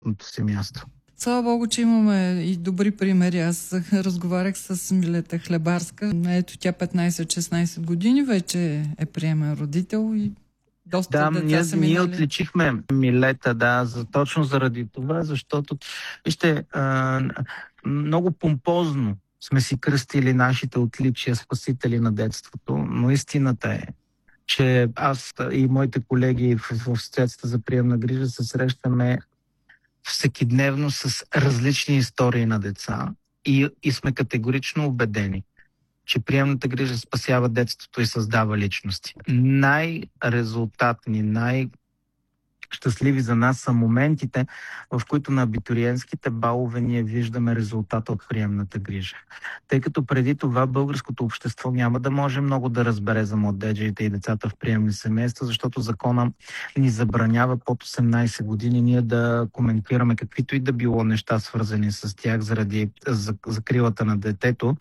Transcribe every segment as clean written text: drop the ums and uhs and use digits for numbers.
си място. Слава Богу, че имаме и добри примери. Аз разговарях с Милета Хлебарска. Ето тя 15-16 години вече е приемен родител и доста деца са минали. Ние отличихме Милета, точно заради това, защото вижте, много помпозно сме си кръстили нашите отличия спасители на детството, но истината е, че аз и моите колеги в Асоциацията за приемна грижа се срещаме всекидневно с различни истории на деца и сме категорично убедени, че приемната грижа спасява детството и създава личности. Най-резултатни, щастливи за нас са моментите, в които на абитуриентските балове ние виждаме резултата от приемната грижа. Тъй като преди това българското общество няма да може много да разбере за младежите и децата в приемни семейства, защото закона ни забранява под 18 години ние да коментираме каквито и да било неща, свързани с тях заради закрилата на детето,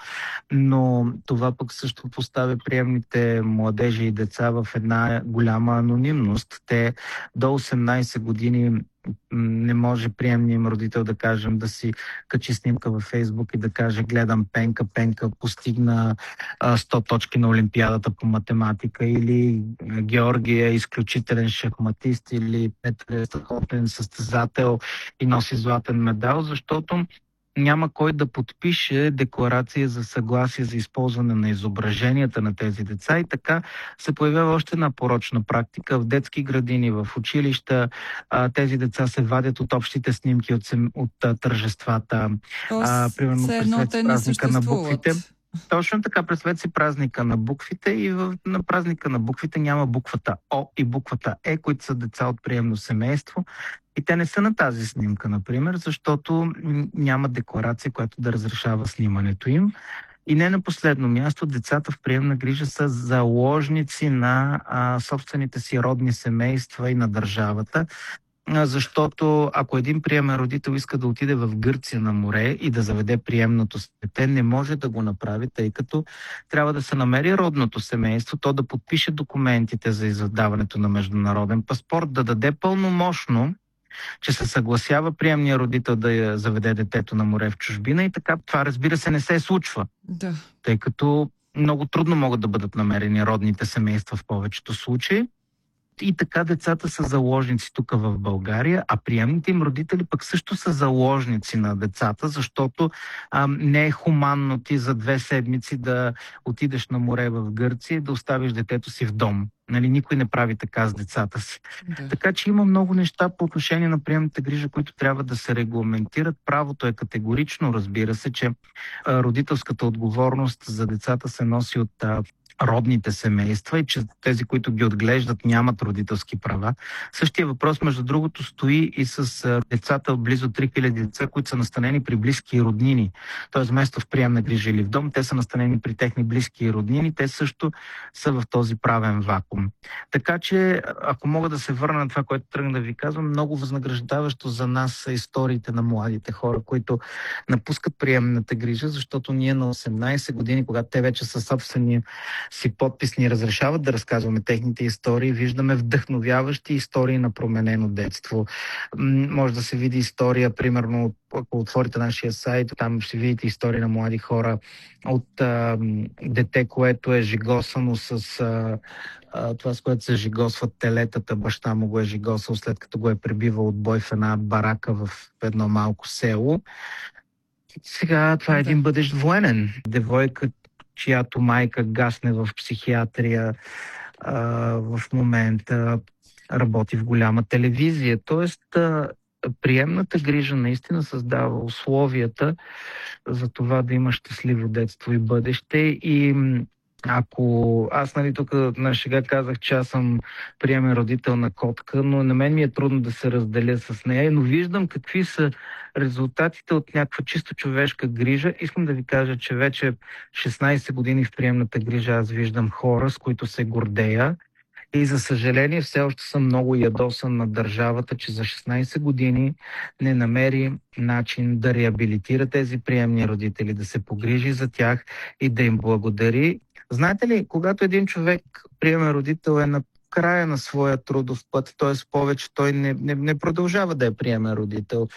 но това пък също поставя приемните младежи и деца в една голяма анонимност. Те до 18 години не може приемният им родител, да кажем, да си качи снимка във Фейсбук и да каже: гледам Пенка постигна 100 точки на Олимпиадата по математика, или Георги е изключителен шахматист, или Петър е страхотен състезател и носи златен медал, защото няма кой да подпише декларация за съгласие за използване на изображенията на тези деца, и така се появява още една порочна практика. В детски градини, в училища тези деца се вадят от общите снимки от тържествата. Примерно през празника на буквите. Точно така, представете си празника на буквите, и на празника на буквите няма буквата О и буквата Е, които са деца от приемно семейство. И те не са на тази снимка, например, защото няма декларация, която да разрешава снимането им. И не на последно място, децата в приемна грижа са заложници на собствените си родни семейства и на държавата. Защото ако един приемен родител иска да отиде в Гърция на море и да заведе приемното си дете, не може да го направи, тъй като трябва да се намери родното семейство, то да подпише документите за издаването на международен паспорт, да даде пълномощно, че се съгласява приемния родител да я заведе детето на море в чужбина, и така това, разбира се, не се случва. Да. Тъй като много трудно могат да бъдат намерени родните семейства в повечето случаи. И така децата са заложници тук в България, а приемните им родители пък също са заложници на децата, защото не е хуманно ти за 2 седмици да отидеш на море в Гърция и да оставиш детето си в дом. Нали, никой не прави така с децата си. Да. Така че има много неща по отношение на приемната грижа, които трябва да се регламентират. Правото е категорично, разбира се, че родителската отговорност за децата се носи от родните семейства и че тези, които ги отглеждат, нямат родителски права. Същия въпрос, между другото, стои и с децата, близо 3000 деца, които са настанени при близки и роднини. Тоест, вместо в приемна грижа или в дом, те са настанени при техни близки и роднини. Те също са в този правен вакуум. Така че, ако мога да се върна на това, което тръгна да ви казвам, много възнаграждаващо за нас са историите на младите хора, които напускат приемната грижа, защото ние на 18 години, когато те вече са собствени си подпис, ни разрешават да разказваме техните истории. Виждаме вдъхновяващи истории на променено детство. Може да се види история, примерно, ако отворите нашия сайт, там ще видите истории на млади хора от дете, което е жигосано с това, с което се жигосват телетата. Баща му го е жигосал, след като го е пребивал от бой в една барака в едно малко село. Сега това е един бъдещ военен. Девойка, чиято майка гасне в психиатрия, в момента работи в голяма телевизия. Тоест, приемната грижа наистина създава условията за това да има щастливо детство и бъдеще. И ако аз, тук на шега казах, че аз съм приемен родител на котка, но на мен ми е трудно да се разделя с нея, но виждам какви са резултатите от някаква чисто човешка грижа. Искам да ви кажа, че вече 16 години в приемната грижа аз виждам хора, с които се гордея. И за съжаление все още съм много ядосан на държавата, че за 16 години не намери начин да реабилитира тези приемни родители, да се погрижи за тях и да им благодари. Знаете ли, когато един човек, приемен родител, е на края на своя трудов път, т.е. повече той не продължава да е приемен родител.